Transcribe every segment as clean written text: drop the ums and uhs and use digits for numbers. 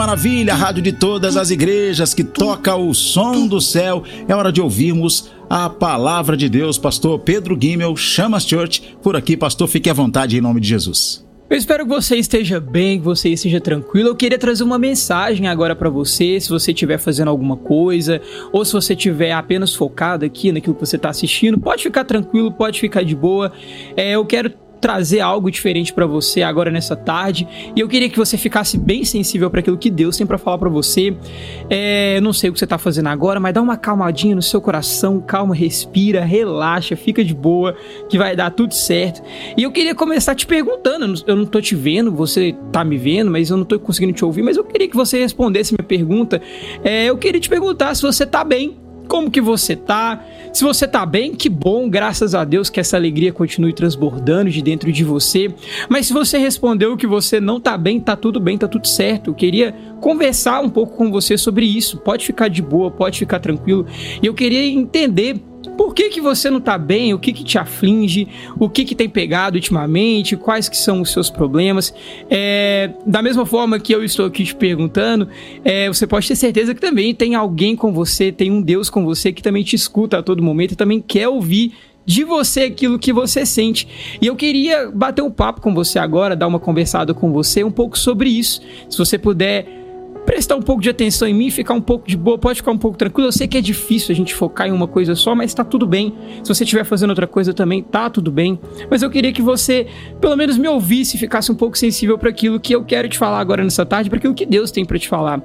maravilha, a rádio de todas as igrejas que toca o som do céu. É hora de ouvirmos a palavra de Deus. Pastor Pedro Guimel, Chamas Church. Por aqui, pastor, fique à vontade em nome de Jesus. Eu espero que você esteja bem, que você esteja tranquilo. Eu queria trazer uma mensagem agora para você, se você estiver fazendo alguma coisa, ou se você estiver apenas focado aqui naquilo que você está assistindo, pode ficar tranquilo, pode ficar de boa. Eu quero trazer algo diferente para você agora nessa tarde, e eu queria que você ficasse bem sensível para aquilo que Deus tem para falar para você. Não sei o que você tá fazendo agora, mas dá uma calmadinha no seu coração, calma, respira, relaxa, fica de boa, que vai dar tudo certo. E eu queria começar te perguntando, eu não tô te vendo, você tá me vendo, mas eu não tô conseguindo te ouvir, mas eu queria que você respondesse minha pergunta. Eu queria te perguntar se você tá bem. Como que você tá? Se você tá bem, que bom, graças a Deus que essa alegria continue transbordando de dentro de você. Mas se você respondeu que você não tá bem, tá tudo certo. Eu queria conversar um pouco com você sobre isso. Pode ficar de boa, pode ficar tranquilo. E eu queria entender por que você não tá bem, o que te aflige, o que tem pegado ultimamente, quais que são os seus problemas. Da mesma forma que eu estou aqui te perguntando, você pode ter certeza que também tem alguém com você, tem um Deus com você que também te escuta a todo momento e também quer ouvir de você aquilo que você sente. E eu queria bater um papo com você agora, dar uma conversada com você um pouco sobre isso. Se você puder prestar um pouco de atenção em mim, ficar um pouco de boa, pode ficar um pouco tranquilo. Eu sei que é difícil a gente focar em uma coisa só, mas tá tudo bem. Se você estiver fazendo outra coisa também, tá tudo bem. Mas eu queria que você, pelo menos, me ouvisse e ficasse um pouco sensível para aquilo que eu quero te falar agora nessa tarde, para aquilo que Deus tem para te falar.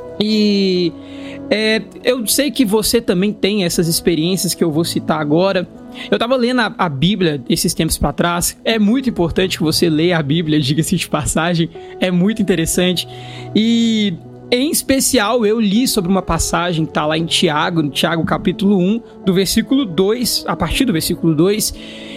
E eu sei que você também tem essas experiências que eu vou citar agora. Eu tava lendo a Bíblia esses tempos para trás. É muito importante que você leia a Bíblia, diga-se de passagem. É muito interessante. E em especial, eu li sobre uma passagem que está lá em Tiago, no Tiago capítulo 1, do versículo 2, a partir do versículo 2.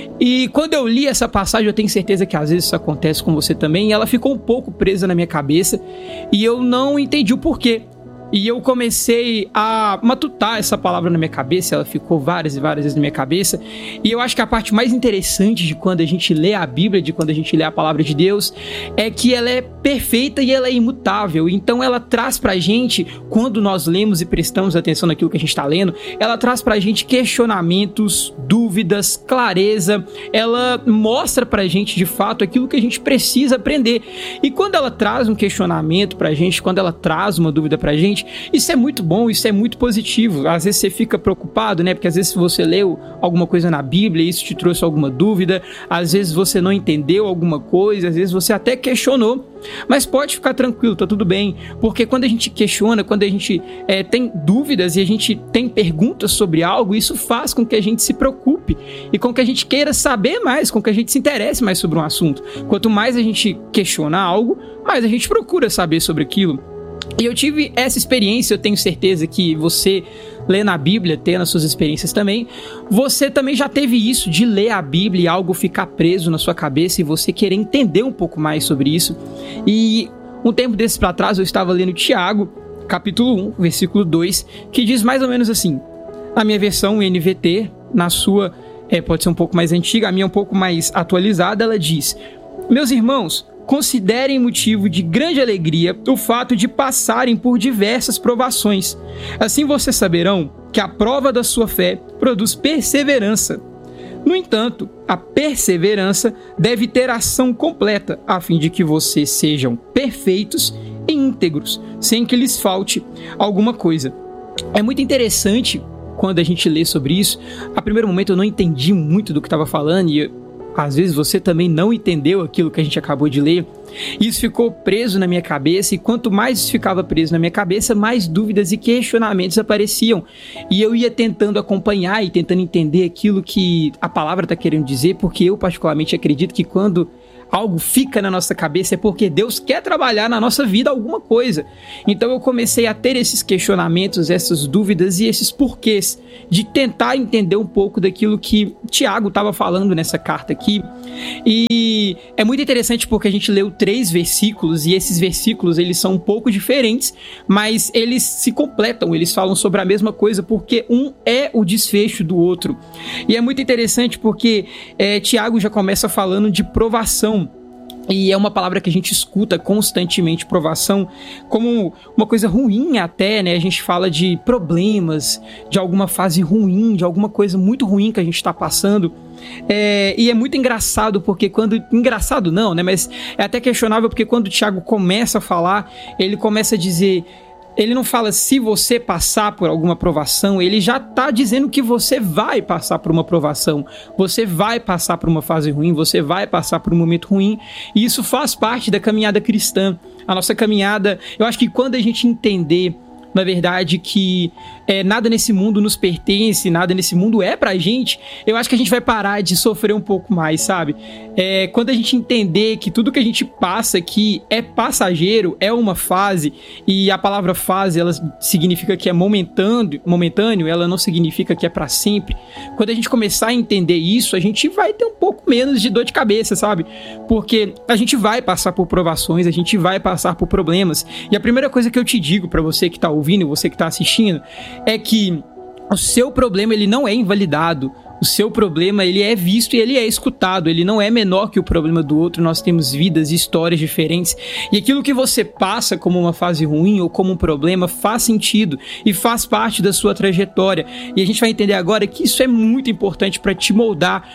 E quando eu li essa passagem, eu tenho certeza que às vezes isso acontece com você também, e ela ficou um pouco presa na minha cabeça, e eu não entendi o porquê. E eu comecei a matutar essa palavra na minha cabeça, ela ficou várias e várias vezes na minha cabeça. E eu acho que a parte mais interessante de quando a gente lê a Bíblia, de quando a gente lê a palavra de Deus, é que ela é perfeita e ela é imutável. Então ela traz pra gente, quando nós lemos e prestamos atenção naquilo que a gente está lendo, ela traz pra gente questionamentos, dúvidas, clareza. Ela mostra pra gente, de fato, aquilo que a gente precisa aprender. E quando ela traz um questionamento pra gente, quando ela traz uma dúvida pra gente, isso é muito bom, isso é muito positivo. Às vezes você fica preocupado, né? Porque às vezes você leu alguma coisa na Bíblia e isso te trouxe alguma dúvida. Às vezes você não entendeu alguma coisa, às vezes você até questionou. Mas pode ficar tranquilo, tá tudo bem. Porque quando a gente questiona, quando a gente tem dúvidas e a gente tem perguntas sobre algo, isso faz com que a gente se preocupe e com que a gente queira saber mais, com que a gente se interesse mais sobre um assunto. Quanto mais a gente questionar algo, mais a gente procura saber sobre aquilo. E eu tive essa experiência, eu tenho certeza que você, lendo a Bíblia, tendo as suas experiências também, você também já teve isso, de ler a Bíblia e algo ficar preso na sua cabeça e você querer entender um pouco mais sobre isso. E um tempo desses para trás eu estava lendo Tiago, capítulo 1, versículo 2, que diz mais ou menos assim, na minha versão NVT, na sua, pode ser um pouco mais antiga, a minha um pouco mais atualizada, ela diz: meus irmãos, considerem motivo de grande alegria o fato de passarem por diversas provações. Assim vocês saberão que a prova da sua fé produz perseverança. No entanto, a perseverança deve ter ação completa, a fim de que vocês sejam perfeitos e íntegros, sem que lhes falte alguma coisa. É muito interessante quando a gente lê sobre isso. A primeiro momento eu não entendi muito do que estava falando e às vezes você também não entendeu aquilo que a gente acabou de ler. Isso ficou preso na minha cabeça e quanto mais isso ficava preso na minha cabeça, mais dúvidas e questionamentos apareciam. E eu ia tentando acompanhar e tentando entender aquilo que a palavra está querendo dizer, porque eu particularmente acredito que quando algo fica na nossa cabeça é porque Deus quer trabalhar na nossa vida alguma coisa. Então eu comecei a ter esses questionamentos, essas dúvidas e esses porquês de tentar entender um pouco daquilo que Tiago estava falando nessa carta aqui. E é muito interessante porque a gente leu 3 versículos e esses versículos eles são um pouco diferentes, mas eles se completam, eles falam sobre a mesma coisa porque um é o desfecho do outro. E é muito interessante porque Tiago já começa falando de provação. E é uma palavra que a gente escuta constantemente, provação, como uma coisa ruim até, né? A gente fala de problemas, de alguma fase ruim, de alguma coisa muito ruim que a gente está passando. E é muito engraçado, porque quando... Engraçado não, né? Mas é até questionável, porque quando o Tiago começa a falar, ele começa a dizer... Ele não fala se você passar por alguma provação, ele já está dizendo que você vai passar por uma provação, você vai passar por uma fase ruim, você vai passar por um momento ruim, e isso faz parte da caminhada cristã. A nossa caminhada, eu acho que quando a gente entender, na verdade, que nada nesse mundo nos pertence, nada nesse mundo é pra gente, eu acho que a gente vai parar de sofrer um pouco mais, sabe? Quando a gente entender que tudo que a gente passa aqui é passageiro, é uma fase, e a palavra fase, ela significa que é momentâneo, ela não significa que é pra sempre. Quando a gente começar a entender isso, a gente vai ter um pouco menos de dor de cabeça, sabe? Porque a gente vai passar por provações, a gente vai passar por problemas, e a primeira coisa que eu te digo pra você que tá ouvindo, você que tá assistindo, é que o seu problema, ele não é invalidado. O seu problema, ele é visto e ele é escutado. Ele não é menor que o problema do outro. Nós temos vidas e histórias diferentes. E aquilo que você passa como uma fase ruim ou como um problema faz sentido e faz parte da sua trajetória. E a gente vai entender agora que isso é muito importante para te moldar.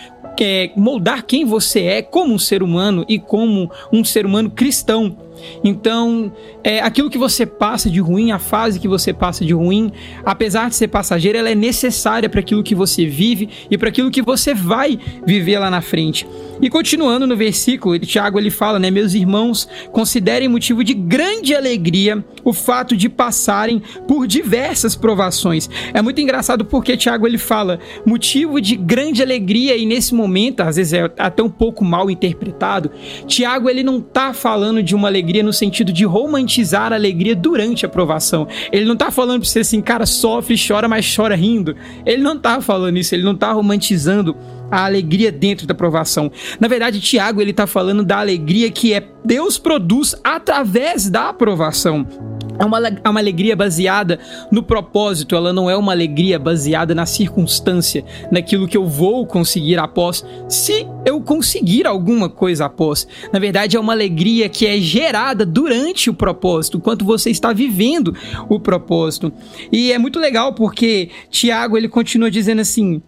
Moldar quem você é como um ser humano e como um ser humano cristão. Então, aquilo que você passa de ruim, a fase que você passa de ruim, apesar de ser passageira, ela é necessária para aquilo que você vive e para aquilo que você vai viver lá na frente. E continuando no versículo, Tiago ele fala, né, meus irmãos, considerem motivo de grande alegria o fato de passarem por diversas provações. É muito engraçado porque Tiago ele fala motivo de grande alegria, e nesse momento, às vezes é até um pouco mal interpretado, Tiago ele não está falando de uma alegria no sentido de romantizar a alegria durante a provação. Ele não tá falando pra você assim, cara, sofre, chora, mas chora rindo. Ele não tá falando isso, ele não tá romantizando a alegria dentro da provação. Na verdade, Tiago, ele tá falando da alegria que Deus produz através da provação. É uma alegria baseada no propósito, ela não é uma alegria baseada na circunstância, naquilo que eu vou conseguir após, se eu conseguir alguma coisa após. Na verdade, é uma alegria que é gerada durante o propósito, enquanto você está vivendo o propósito. E é muito legal porque Tiago, ele continua dizendo assim,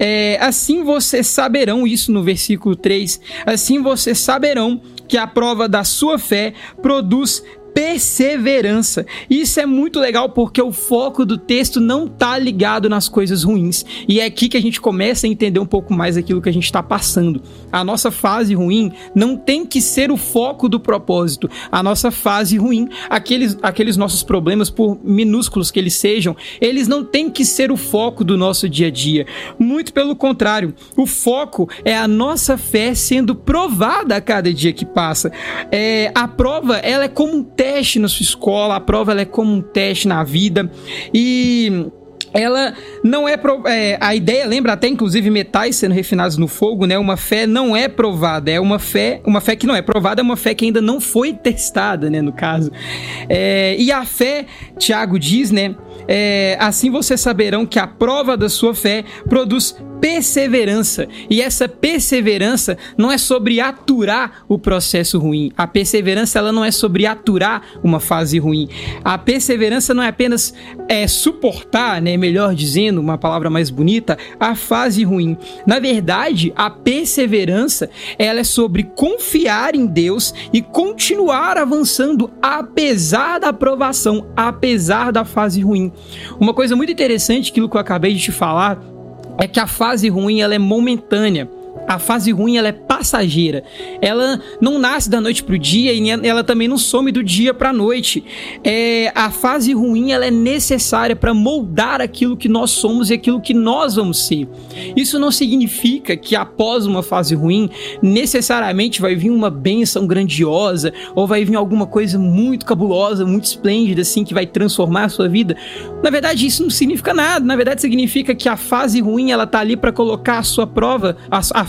assim vocês saberão, isso no versículo 3, assim vocês saberão que a prova da sua fé produz perseverança. Isso é muito legal porque o foco do texto não está ligado nas coisas ruins, e é aqui que a gente começa a entender um pouco mais aquilo que a gente está passando. A nossa fase ruim não tem que ser o foco do propósito. A nossa fase ruim, aqueles nossos problemas, por minúsculos que eles sejam, eles não têm que ser o foco do nosso dia a dia. Muito pelo contrário, o foco é a nossa fé sendo provada a cada dia que passa. A prova, ela é como um teste na sua escola, a prova ela é como um teste na vida, e ela não a ideia lembra até inclusive metais sendo refinados no fogo, né? Uma fé não é provada, é uma fé que não é provada, é uma fé que ainda não foi testada, né, no caso. E a fé, Tiago diz, né, assim vocês saberão que a prova da sua fé produz perseverança, e essa perseverança não é sobre aturar o processo ruim. A perseverança, ela não é sobre aturar uma fase ruim. A perseverança não é apenas suportar, né, melhor dizendo, uma palavra mais bonita, a fase ruim. Na verdade, a perseverança, ela é sobre confiar em Deus e continuar avançando apesar da provação, apesar da fase ruim. Uma coisa muito interessante, aquilo que eu acabei de te falar, é que a fase ruim, ela é momentânea. A fase ruim, ela é passageira. Ela não nasce da noite para o dia e ela também não some do dia para a noite. A fase ruim, ela é necessária para moldar aquilo que nós somos e aquilo que nós vamos ser. Isso não significa que após uma fase ruim, necessariamente vai vir uma bênção grandiosa ou vai vir alguma coisa muito cabulosa, muito esplêndida, assim, que vai transformar a sua vida. Na verdade, isso não significa nada. Na verdade, significa que a fase ruim, ela tá ali para colocar a sua prova, a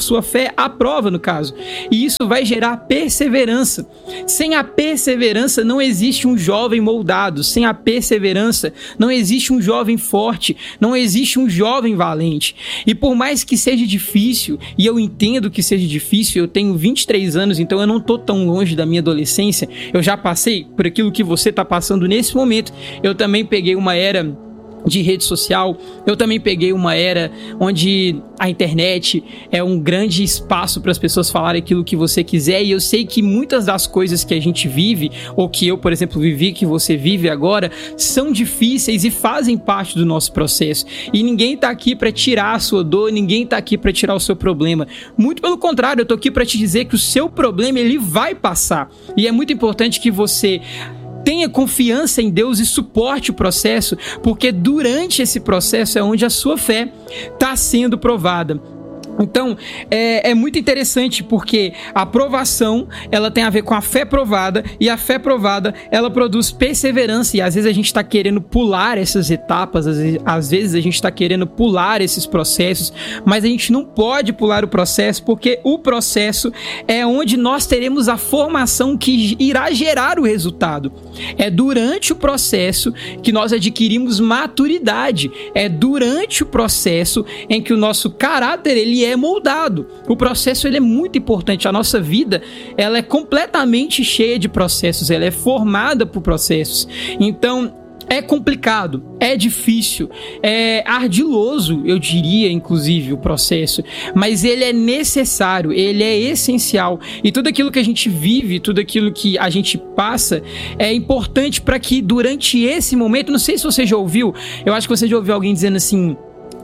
sua fé à prova, no caso. E isso vai gerar perseverança. Sem a perseverança não existe um jovem moldado. Sem a perseverança não existe um jovem forte. Não existe um jovem valente. E por mais que seja difícil, e eu entendo que seja difícil, eu tenho 23 anos, então eu não estou tão longe da minha adolescência. Eu já passei por aquilo que você está passando nesse momento. Eu também peguei uma era de rede social, eu também peguei uma era onde a internet é um grande espaço para as pessoas falarem aquilo que você quiser, e eu sei que muitas das coisas que a gente vive, ou que eu, por exemplo, vivi, que você vive agora, são difíceis e fazem parte do nosso processo, e ninguém tá aqui para tirar a sua dor, ninguém tá aqui para tirar o seu problema, muito pelo contrário, eu tô aqui para te dizer que o seu problema, ele vai passar, e é muito importante que você tenha confiança em Deus e suporte o processo, porque durante esse processo é onde a sua fé está sendo provada. Então, é muito interessante porque a provação, ela tem a ver com a fé provada, e a fé provada, ela produz perseverança, e às vezes a gente está querendo pular essas etapas, às vezes a gente está querendo pular esses processos, mas a gente não pode pular o processo, porque o processo é onde nós teremos a formação que irá gerar o resultado. É durante o processo que nós adquirimos maturidade, é durante o processo em que o nosso caráter, ele é moldado. O processo, ele é muito importante. A nossa vida, ela é completamente cheia de processos, ela é formada por processos. Então, é complicado, é difícil, é ardiloso, eu diria, inclusive, o processo, mas ele é necessário, ele é essencial, e tudo aquilo que a gente vive, tudo aquilo que a gente passa, é importante para que durante esse momento, não sei se você já ouviu, eu acho que você já ouviu alguém dizendo assim,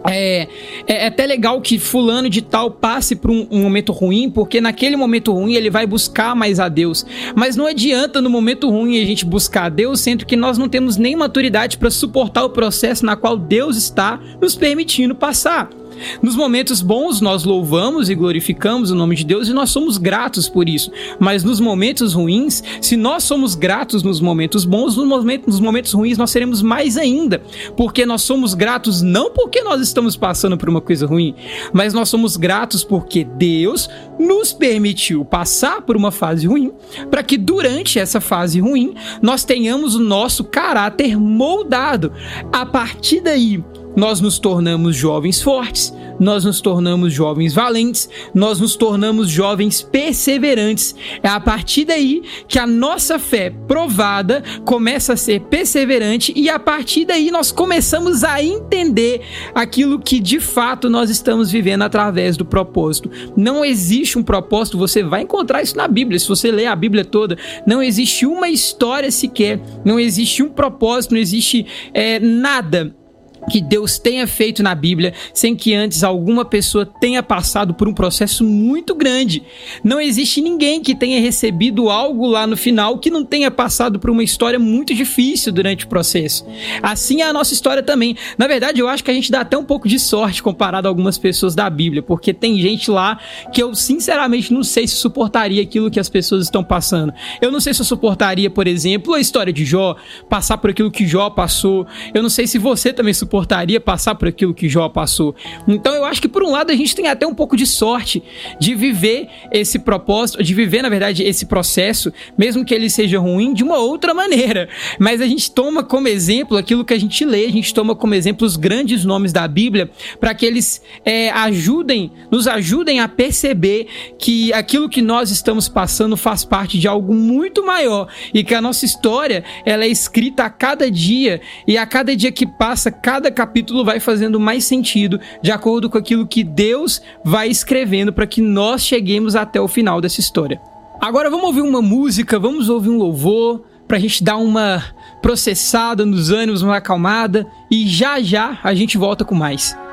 é até legal que fulano de tal passe por um momento ruim, porque naquele momento ruim ele vai buscar mais a Deus, mas não adianta no momento ruim a gente buscar a Deus, sendo que nós não temos nem maturidade para suportar o processo na qual Deus está nos permitindo passar. Nos momentos bons nós louvamos e glorificamos o nome de Deus e nós somos gratos por isso, mas nos momentos ruins, se nós somos gratos nos momentos bons, nos momentos ruins nós seremos mais ainda, porque nós somos gratos não porque nós estamos passando por uma coisa ruim, mas nós somos gratos porque Deus nos permitiu passar por uma fase ruim, para que durante essa fase ruim nós tenhamos o nosso caráter moldado. A partir daí nós nos tornamos jovens fortes, nós nos tornamos jovens valentes, nós nos tornamos jovens perseverantes. É a partir daí que a nossa fé provada começa a ser perseverante, e a partir daí nós começamos a entender aquilo que de fato nós estamos vivendo através do propósito. Não existe um propósito, você vai encontrar isso na Bíblia, se você ler a Bíblia toda, não existe uma história sequer, não existe um propósito, não existe nada que Deus tenha feito na Bíblia sem que antes alguma pessoa tenha passado por um processo muito grande. Não existe ninguém que tenha recebido algo lá no final que não tenha passado por uma história muito difícil durante o processo. Assim é a nossa história também. Na verdade, eu acho que a gente dá até um pouco de sorte comparado a algumas pessoas da Bíblia, porque tem gente lá que eu sinceramente não sei se suportaria aquilo que as pessoas estão passando. Eu não sei se eu suportaria, por exemplo, a história de Jó, passar por aquilo que Jó passou. Eu não sei se você também suportaria passar por aquilo que Jó passou. Então eu acho que por um lado a gente tem até um pouco de sorte de viver esse propósito, de viver na verdade esse processo, mesmo que ele seja ruim, de uma outra maneira, mas a gente toma como exemplo aquilo que a gente lê, a gente toma como exemplo os grandes nomes da Bíblia, para que eles nos ajudem a perceber que aquilo que nós estamos passando faz parte de algo muito maior, e que a nossa história, ela é escrita a cada dia, e a cada dia que passa, cada capítulo vai fazendo mais sentido de acordo com aquilo que Deus vai escrevendo para que nós cheguemos até o final dessa história. Agora vamos ouvir uma música, vamos ouvir um louvor para a gente dar uma processada nos ânimos, uma acalmada, e já já a gente volta com mais.